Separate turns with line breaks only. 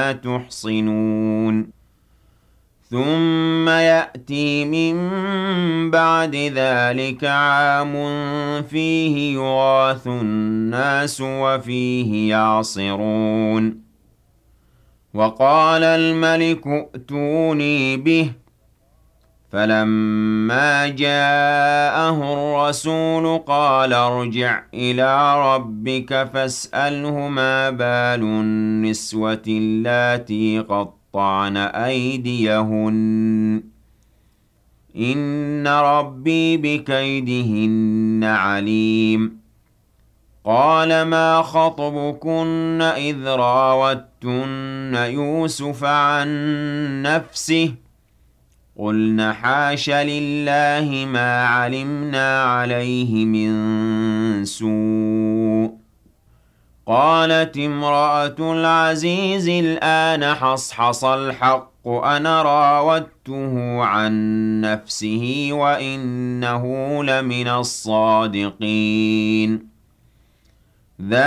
لا تحصنون ثم يأتي من بعد ذلك عام فيه يغاث الناس وفيه يعصرون وقال الملك ائتوني به فلما جاءه الرسول قال ارجع إلى ربك فاسأله ما بال النسوة اللاتي قطعن أيديهن إن ربي بكيدهن عليم قال ما خطبكن إذ راوتن يوسف عن نفسه قلن حاش لله ما علمنا عليه من سوء قالت امرأة العزيز الآن حصحص الحق أنا راودته عن نفسه وإنه لمن الصادقين